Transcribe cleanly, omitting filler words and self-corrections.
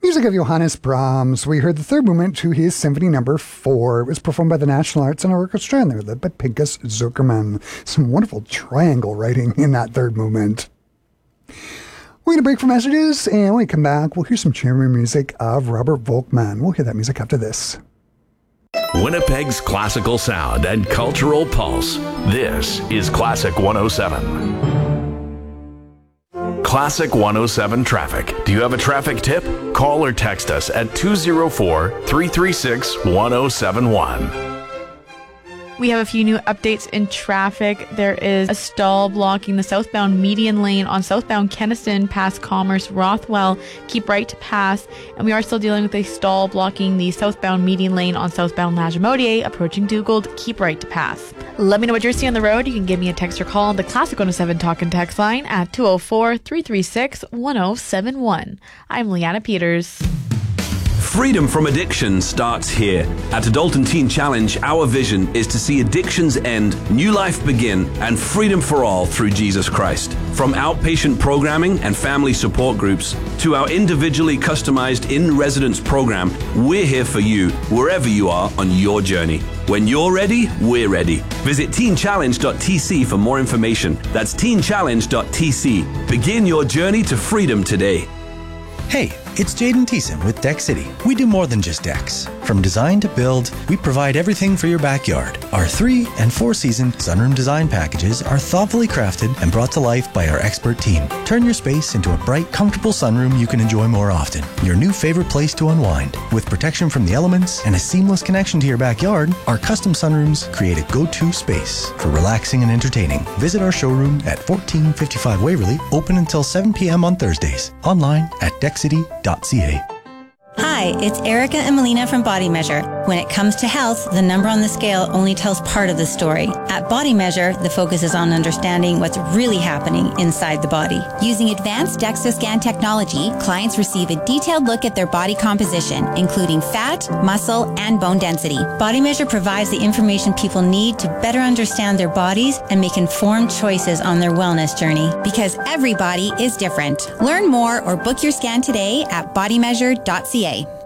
Music of Johannes Brahms. We heard the third movement to his Symphony Number 4. It was performed by the National Arts and Orchestra, and they were led by Pinchas Zuckerman. Some wonderful triangle writing in that third movement. We're going to break for messages, and when we come back, we'll hear some chamber music of Robert Volkmann. We'll hear that music after this. Winnipeg's classical sound and cultural pulse. This is Classic 107. Classic 107 traffic. Do you have a traffic tip? Call or text us at 204-336-1071. We have a few new updates in traffic. There is a stall blocking the southbound median lane on southbound Kenniston past Commerce Rothwell. Keep right to pass. And we are still dealing with a stall blocking the southbound median lane on southbound Lagimodiere approaching Dugald. Keep right to pass. Let me know what you're seeing on the road. You can give me a text or call on the Classic 107 Talk and Text line at 204-336-1071. I'm Leanna Peters. Freedom from addiction starts here. At Adult and Teen Challenge, our vision is to see addictions end, new life begin, and freedom for all through Jesus Christ. From outpatient programming and family support groups to our individually customized in-residence program, we're here for you wherever you are on your journey. When you're ready, we're ready. Visit teenchallenge.tc for more information. That's teenchallenge.tc. Begin your journey to freedom today. Hey, it's Jaden Thiessen with Deck City. We do more than just decks. From design to build, we provide everything for your backyard. Our 3 and 4 season sunroom design packages are thoughtfully crafted and brought to life by our expert team. Turn your space into a bright, comfortable sunroom you can enjoy more often. Your new favorite place to unwind. With protection from the elements and a seamless connection to your backyard, our custom sunrooms create a go-to space for relaxing and entertaining. Visit our showroom at 1455 Waverly, open until 7 p.m. on Thursdays. Online at deckcity.ca. Hi, it's Erica and Melina from Body Measure. When it comes to health, the number on the scale only tells part of the story. At Body Measure, the focus is on understanding what's really happening inside the body. Using advanced DEXA scan technology, clients receive a detailed look at their body composition, including fat, muscle, and bone density. Body Measure provides the information people need to better understand their bodies and make informed choices on their wellness journey. Because every body is different. Learn more or book your scan today at bodymeasure.ca.